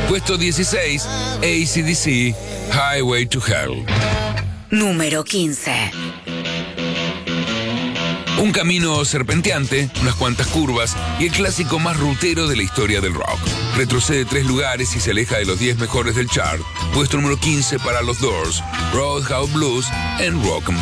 Puesto 16, AC/DC, Highway to Hell. Número 15. Un camino serpenteante, unas cuantas curvas y el clásico más rutero de la historia del rock. Retrocede 3 lugares y se aleja de los 10 mejores del chart. Puesto número 15 para los Doors, Roadhouse Blues and Rock